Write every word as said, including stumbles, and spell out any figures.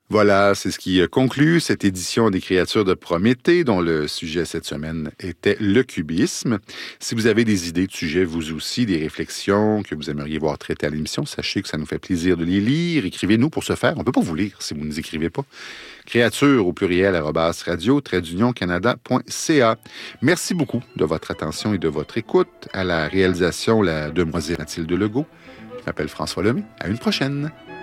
Voilà, c'est ce qui conclut cette édition des Créatures de Prométhée, dont le sujet cette semaine était le cubisme. Si vous avez des idées de sujets, vous aussi, des réflexions que vous aimeriez voir traitées à l'émission, sachez que ça nous fait plaisir de les lire. Écrivez-nous pour ce faire. On ne peut pas vous lire si vous ne nous écrivez pas. Créatures au pluriel, arobase radio, trait d'union, canada point c a. Merci beaucoup de votre attention et de votre écoute. À la réalisation, la demoiselle Mathilde Legault. Je m'appelle François Lemay. À une prochaine.